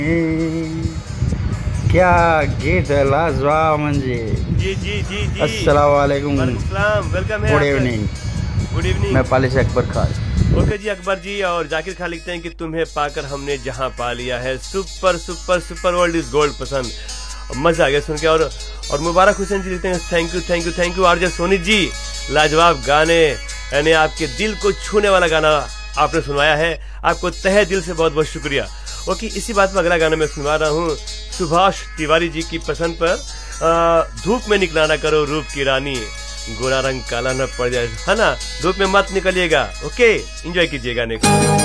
क्या गीत है लाजवाब मंजी। जी जी जी जी। अस्सलाम वालेकुम, वेलकम है। Good evening. Good evening. मैं पालिश अकबर खान। ओके जी अकबर जी। और जाकिर खान लिखते हैं कि तुम्हें पाकर हमने जहां पा लिया है, super super super world is gold पसंद। मजा आ गया सुन के। और मुबारक हुसैन जी लिखते हैं thank you thank you thank you RJ Soni ji, लाजवाब गाने, यानी आपके दिल को छूने वाला गाना आपने सुनवाया है, आपको तहे दिल से बहुत बहुत शुक्रिया। ओके, इसी बात पर अगला गाना मैं सुनवा रहा हूँ सुभाष तिवारी जी की पसंद पर। धूप में निकला ना करो रूप की रानी, गोरा रंग काला न पड़ जाए, है ना, धूप में मत निकलिएगा। ओके, एंजॉय कीजिए गाने को।